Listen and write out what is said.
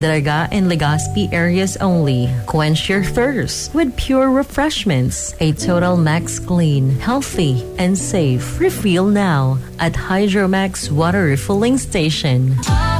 Daraga and Legazpi areas only. Quench your thirst with pure refreshments. A Total Max clean, healthy, and safe. Refill now at Hydromax Water Refilling Station.